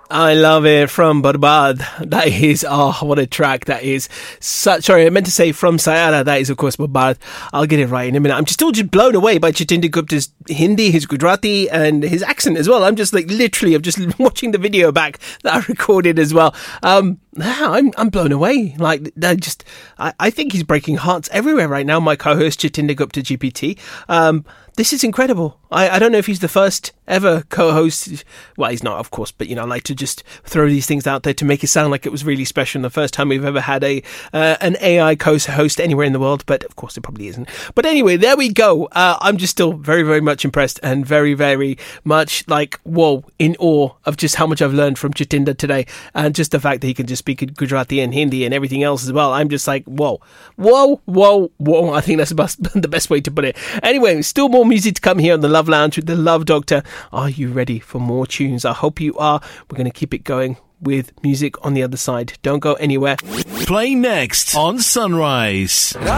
I love it from Barbad. That is, what a track that is. Sorry, I meant to say from Sayara. That is, of course, Barbad. I'll get it right in a minute. I'm still just blown away by Jatinder Gupta's Hindi, his Gujarati, and his accent as well. I'm just I'm just watching the video back that I recorded as well. I'm blown away. I think he's breaking hearts everywhere right now. My co-host Jatinder Gupta GPT. This is incredible. I don't know if he's the first ever co-host. Well, he's not, of course, but I like to just throw these things out there to make it sound like it was really special. The first time we've ever had an AI co-host anywhere in the world, but of course it probably isn't. But anyway, there we go. I'm just still very, very much impressed and very, very much in awe of just how much I've learned from Jatinder today, and just the fact that he can just speak Gujarati and Hindi and everything else as well. I'm just like, whoa. I think that's the best way to put it. Anyway, still more music to come here on the Love Lounge with the Love Doctor. Are you ready for more tunes? I hope you are. We're going to keep it going with music on the other side. Don't go anywhere. Play next on Sunrise.